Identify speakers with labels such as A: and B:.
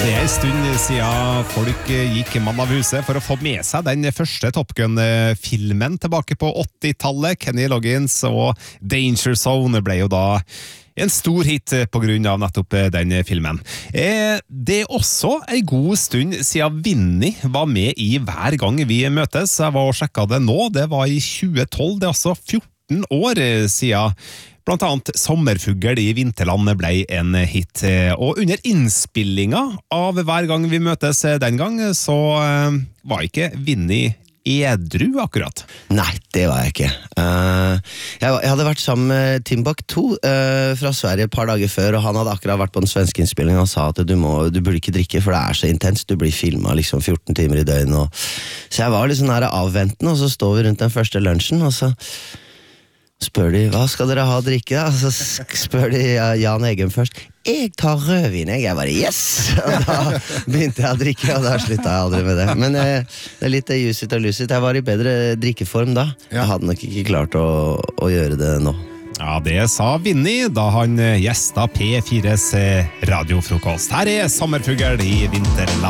A: Det en stund siden folk gikk mann av huset for å få med seg den første Top Gun-filmen tilbake på 80-tallet. Kenny Loggins og Danger Zone ble jo da en stor hit på grunn av nettopp den filmen. Det også en god stund siden Vinny var med i Hver gang vi møtes. Jeg var og sjekket det nå, det var i 2012, det er altså 14 år siden. Blant annet Sommerfugl i Vinterland ble en hit, og under innspillinga av Hver gang vi møtes den gang, så var ikke Vinny edru akkurat.
B: Nei, det var jeg ikke. Jeg hadde vært sammen med Timbuktu fra Sverige et par dager før, og han hadde akkurat vært på den svenske innspillingen og sa at du burde ikke drikke, for det er så intenst, du blir filmet liksom 14 timer i døgnet. Så jeg var litt sånn her avventende, og så står vi rundt den første lunsjen, og så spør de, hva skal dere ha å drikke da? Så spør de Jan Egem først. Jeg tar rødvin, jeg bare, yes! Og da begynte jeg å drikke, og da sluttet jeg aldri med det. Men det er litt use it og lose it. Jeg var i bedre drikkeform da. Jeg hadde nok ikke klart å gjøre det nå.
A: Ja, det sa Vinny da han gjestet P4s radiofrokost. Her er Sommerfugl i Vinterland.